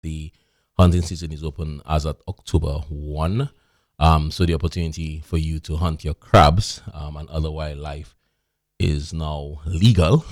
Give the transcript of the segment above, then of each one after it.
The hunting season is open as at October 1. So the opportunity for you to hunt your crabs and other wildlife is now legal.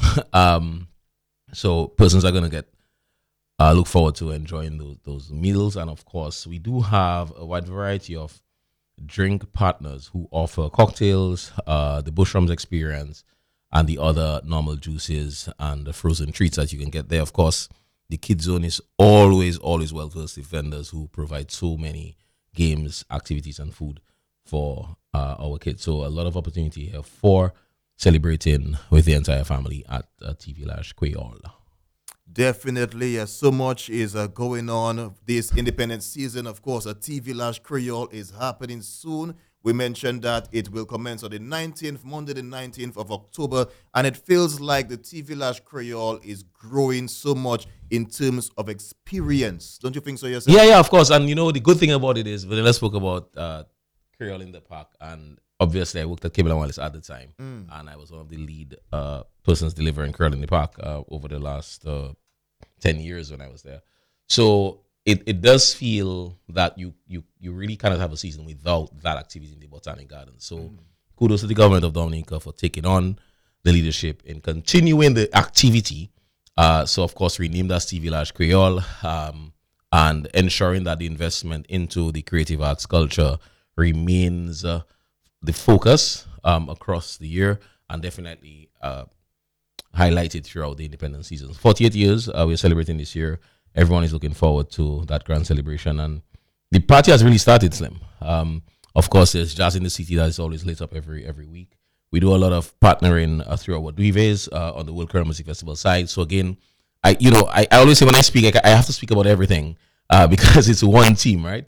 So persons are going to get look forward to enjoying those meals. And of course, we do have a wide variety of drink partners who offer cocktails, the Bushrams experience, and the other normal juices and the frozen treats that you can get there. Of course, the Kids Zone is always well versed with vendors who provide so many games, activities, and food for our kids. So a lot of opportunity here for celebrating with the entire family at TV Lash Creole. Definitely, yes. So much is going on this independent season. Of course, a TV Lash Creole is happening soon. We mentioned that it will commence on the 19th, Monday the 19th of October, and it feels like the TV Lash Creole is growing so much in terms of experience. Don't you think so yourself? Yeah, of course. And you know, the good thing about it is, Vanilla spoke about Creole in the Park, and obviously I worked at Cable and Wireless at the time, and I was one of the lead persons delivering Creole in the Park over the last 10 years when I was there. So it does feel that you really kind of have a season without that activity in the Botanic Gardens. So kudos to the government of Dominica for taking on the leadership in continuing the activity. So of course renamed as TV Lash Creole, and ensuring that the investment into the creative arts culture remains the focus across the year, and definitely highlighted throughout the independent seasons. 48 years we're celebrating this year. Everyone is looking forward to that grand celebration, and the party has really started, Slim. Of course, there's Jazz in the City that is always lit up every week. We do a lot of partnering through our Duives on the World Current Music Festival side. So again, I always say when I speak, I have to speak about everything because it's one team, right?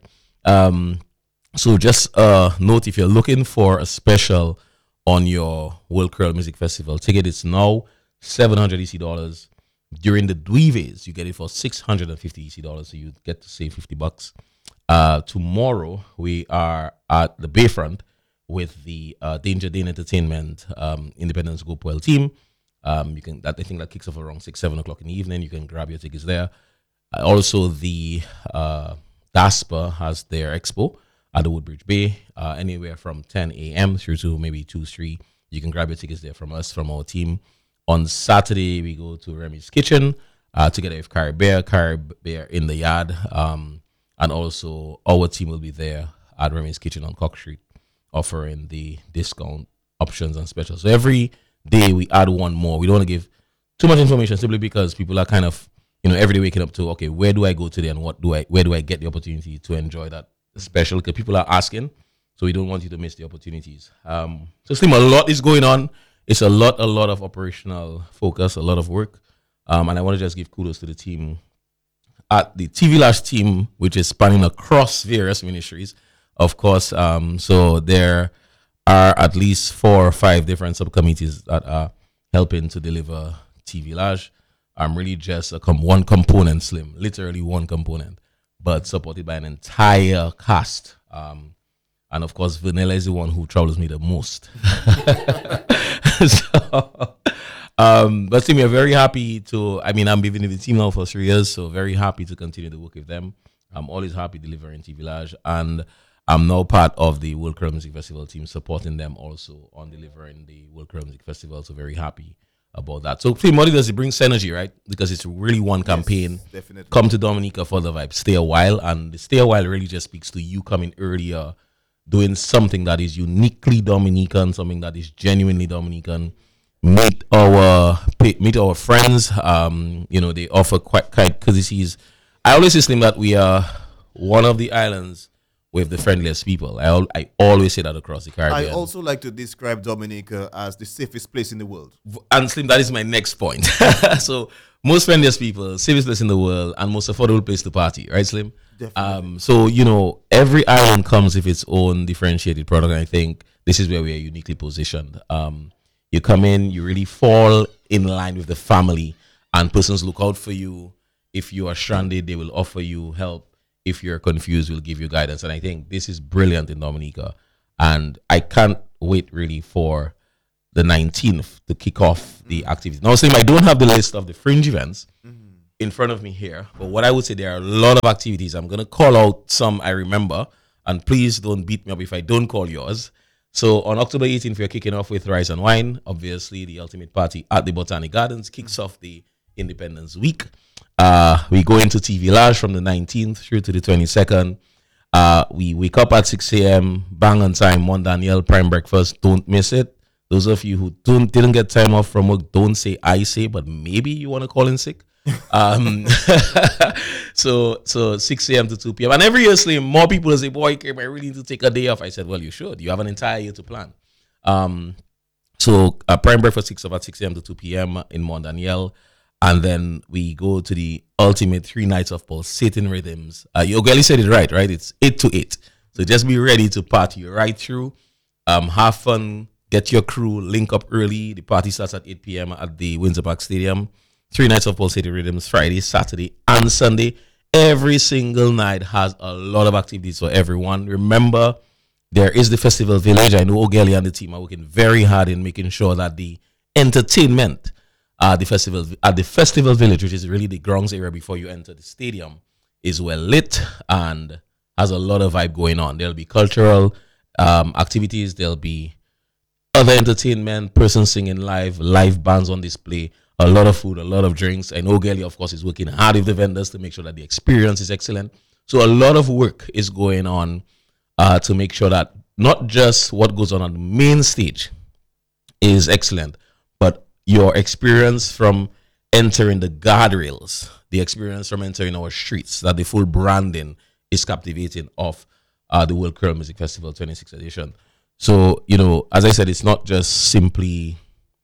So just note, if you're looking for a special on your World Curl Music Festival ticket, it's now $700 EC. During the Duives, you get it for $650 EC, so you get to save $50. Tomorrow we are at the Bayfront with the Danger Dane Entertainment Independence Go Puel team. I think that kicks off around 6-7 o'clock in the evening. You can grab your tickets there. Also, the DASPA has their expo at the Woodbridge Bay, anywhere from 10 a.m. through to maybe 2-3. You can grab your tickets there from us, from our team. On Saturday, we go to Remy's Kitchen together with Carrie Bear in the yard. And also, our team will be there at Remy's Kitchen on Cock Street, offering the discount options and specials. So every day we add one more. We don't want to give too much information simply because people are kind of, every day waking up to, okay, where do I go today and where do I get the opportunity to enjoy that special? Because people are asking, so we don't want you to miss the opportunities. So Slim, a lot is going on. It's a lot of operational focus, a lot of work. And I want to just give kudos to the team at the TV Lash team, which is spanning across various ministries, of course. So there are at least 4 or 5 different subcommittees that are helping to deliver TV Lash. I'm really just one component, Slim, literally one component, but supported by an entire cast. And of course, Vanilla is the one who troubles me the most. But Tim, we're very happy to, I've been with the team now for 3 years, so very happy to continue to work with them. I'm always happy delivering TV Lash, and I'm now part of the World Curl Music Festival team, supporting them also on delivering the World Curl Music Festival, so very happy about that. So, Tim, what it does, it brings synergy, right? Because it's really one campaign. Yes, definitely. Come to Dominica for the vibe, stay a while, and the stay a while really just speaks to you coming earlier, doing something that is uniquely Dominican, something that is genuinely Dominican. Meet our friends. They offer quite courtesies. I always say, Slim, that we are one of the islands with the friendliest people. I always say that across the Caribbean. I also like to describe Dominica as the safest place in the world. And Slim, that is my next point. So most friendliest people, safest place in the world, and most affordable place to party, right, Slim? Definitely. So every island comes with its own differentiated product, and I think this is where we are uniquely positioned. You come in, you really fall in line with the family, and persons look out for you. If you are stranded, they will offer you help. If you're confused, we'll give you guidance. And I think this is brilliant in Dominica. And I can't wait really for the 19th to kick off the activity. Now, Slim, I don't have the list of the fringe events. in front of me here, but what I would say, there are a lot of activities. I'm going to call out some I remember, and please don't beat me up if I don't call yours. So on October 18th, we're kicking off with Rice and Wine. Obviously, the ultimate party at the Botanic Gardens kicks off the Independence Week. We go into TV Large from the 19th through to the 22nd. We wake up at 6 a.m., bang on time, Mont Daniel, prime breakfast. Don't miss it. Those of you who didn't get time off from work, don't say I say, but maybe you want to call in sick. So 6 a.m. to 2 p.m. And every year, Slim, more people say, boy, I really need to take a day off. I said, well, you should. You have an entire year to plan. So prime breakfast kicks off at 6 a.m. to 2 p.m. in Mont Daniel. And then we go to the ultimate 3 nights of pulsating rhythms. You barely said it right? It's 8 to 8. So just be ready to party right through. Have fun. Get your crew, link up early. The party starts at 8 p.m. at the Windsor Park Stadium. 3 nights of pulsating rhythms, Friday, Saturday, and Sunday. Every single night has a lot of activities for everyone. Remember, there is the Festival Village. I know Ogeli and the team are working very hard in making sure that the entertainment at the Festival Village, which is really the grounds area before you enter the stadium, is well lit and has a lot of vibe going on. There'll be cultural activities. There'll be other entertainment, persons singing live bands on display, a lot of food, a lot of drinks. I know Gelly, of course, is working hard with the vendors to make sure that the experience is excellent. So a lot of work is going on to make sure that not just what goes on the main stage is excellent, but your experience from entering the guardrails, the experience from entering our streets, that the full branding is captivating of the World Creole Music Festival 26th edition. So, as I said, it's not just simply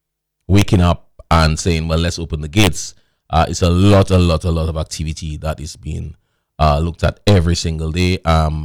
waking up and saying, well, let's open the gates. It's a lot of activity that is being looked at every single day.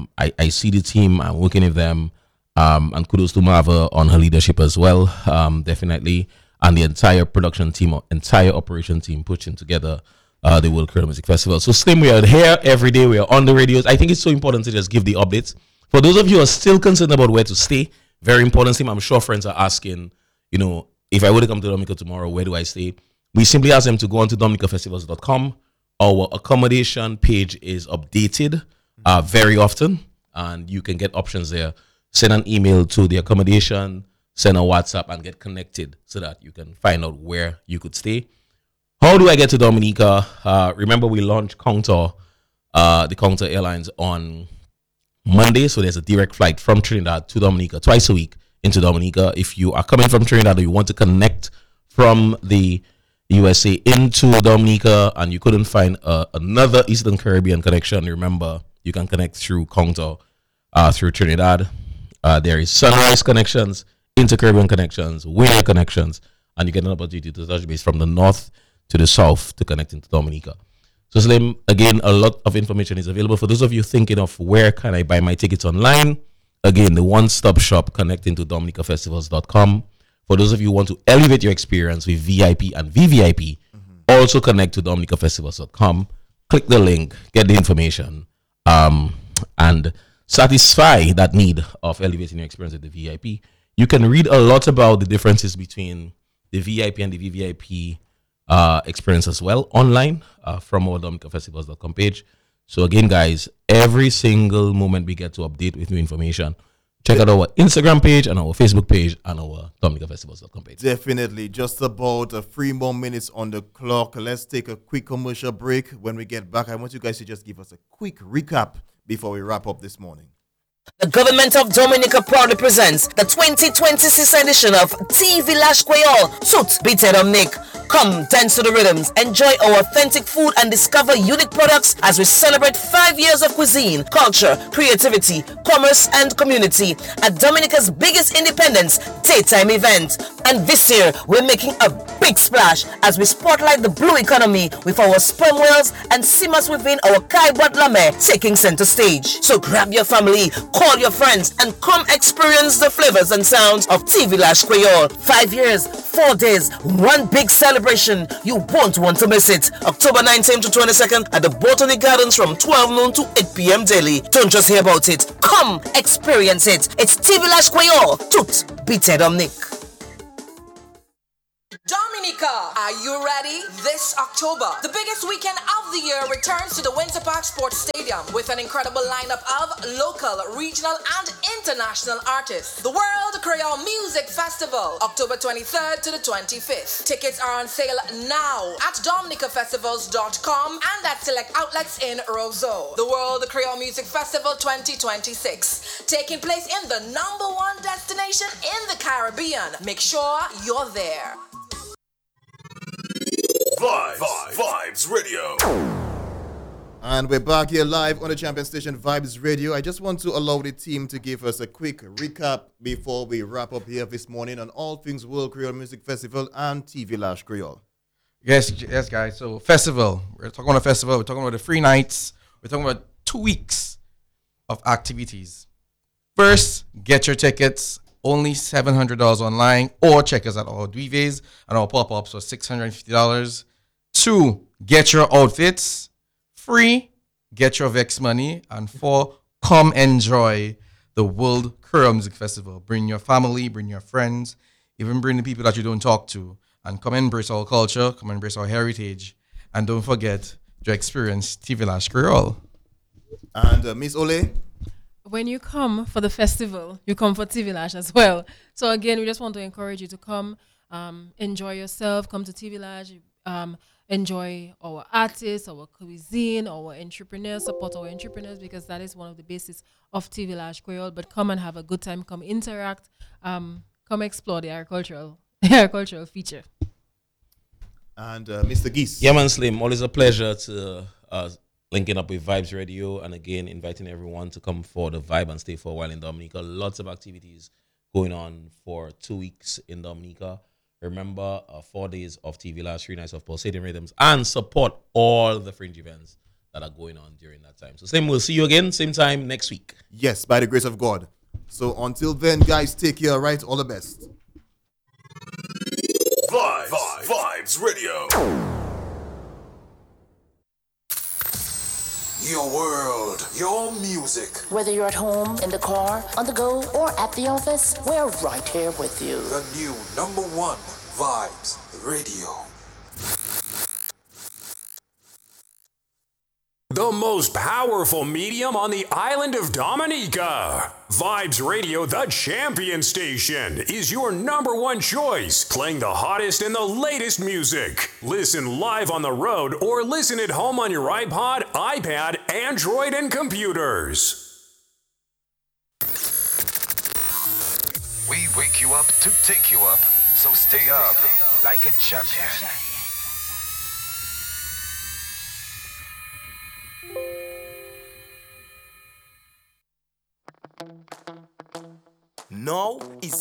I see the team. I'm working with them. And kudos to Marva on her leadership as well, definitely. And the entire production team, entire operation team pushing together the World Creole Music Festival. So, Slim, we are here every day. We are on the radios. I think it's so important to just give the updates. For those of you who are still concerned about where to stay, very important thing. I'm sure friends are asking, if I were to come to Dominica tomorrow, where do I stay? We simply ask them to go on to dominicafestivals.com. Our accommodation page is updated very often, and you can get options there. Send an email to the accommodation, send a WhatsApp, and get connected so that you can find out where you could stay. How do I get to Dominica? Remember, we launched Contour, the Contour Airlines on Monday, so there's a direct flight from Trinidad to Dominica twice a week into Dominica. If you are coming from Trinidad or you want to connect from the USA into Dominica and you couldn't find another Eastern Caribbean connection, remember, you can connect through Contour through Trinidad. There is Sunrise connections, Inter-Caribbean connections, Winner connections, and you get an opportunity to touch base from the north to the south to connect into Dominica. So, Slim, again, a lot of information is available. For those of you thinking of where can I buy my tickets online, again, the one-stop shop connecting to dominicafestivals.com. For those of you who want to elevate your experience with VIP and VVIP, also connect to dominicafestivals.com. Click the link, get the information, and satisfy that need of elevating your experience with the VIP. You can read a lot about the differences between the VIP and the VVIP experience as well online from our dominicafestivals.com page. So again, guys, every single moment we get to update with new information, check out our Instagram page and our Facebook page and our dominicafestivals.com page. Definitely. Just about 3 more minutes on the clock. Let's take a quick commercial break. When we get back, I want you guys to just give us a quick recap before we wrap up this morning. The government of Dominica proudly presents the 2026 edition of TV Lash Creole. Suit Beated on Nick. Come dance to the rhythms, enjoy our authentic food and discover unique products as we celebrate 5 years of cuisine, culture, creativity, commerce and community at Dominica's biggest independence daytime event. And this year, we're making a big splash as we spotlight the blue economy with our sperm whales and simmers within our Kai Boat Lame taking center stage. So grab your family, call your friends, and come experience the flavors and sounds of TV Lash Creole. 5 years, 4 days, one big celebration. You won't want to miss it. October 19th to 22nd at the Botanic Gardens from 12 noon to 8 p.m. daily. Don't just hear about it. Come experience it. It's TV Lash Creole. Tout Beated on Nick. Dominica. Are you ready? This October, the biggest weekend of the year returns to the Winter Park Sports Stadium with an incredible lineup of local, regional, and international artists. The World Creole Music Festival, October 23rd to the 25th. Tickets are on sale now at dominicafestivals.com and at select outlets in Roseau. The World Creole Music Festival 2026, taking place in the #1 destination in the Caribbean. Make sure you're there. Vibes Radio. And we're back here live on the champion station Vibes Radio. I just want to allow the team to give us a quick recap before we wrap up here this morning on all things World Creole Music Festival and TV Lash Creole. Yes, guys. So festival. We're talking about a festival. We're talking about the 3 nights. We're talking about 2 weeks of activities. First, get your tickets. Only $700 online, or check us at our Duives and our pop-ups for $650. 2, get your outfits. 3, get your Vex money. And 4, come enjoy the World Creole Music Festival. Bring your family, bring your friends, even bring the people that you don't talk to, and come embrace our culture, come embrace our heritage, and don't forget to experience TV Lash Creole. And Miss Ole? When you come for the festival, you come for TV Lash as well. So again, we just want to encourage you to come, enjoy yourself, come to TV Lash, enjoy our artists, our cuisine, our entrepreneurs, support our entrepreneurs, because that is one of the basis of TV Lash Creole. But come and have a good time, come interact, come explore the agricultural feature. And Mr. Geese? Yeah, man, Slim, always a pleasure to linking up with Vibes Radio, and again inviting everyone to come for the vibe and stay for a while in Dominica. Lots of activities going on for 2 weeks in Dominica. Remember, 4 days of TV Lash, 3 nights of pulsating rhythms, and support all the fringe events that are going on during that time. So Slim, we'll see you again same time next week. Yes, by the grace of God. So until then, guys, take care, right? All the best. Vibes Radio. Your world, your music. Whether you're at home, in the car, on the go, or at the office, we're right here with you. The new #1 Vibes Radio. The most powerful medium on the island of Dominica. Vibes Radio, the champion station, is your #1 choice, playing the hottest and the latest music. Listen live on the road or listen at home on your iPod, iPad, Android, and computers. We wake you up to take you up. So stay up like a champion. Now is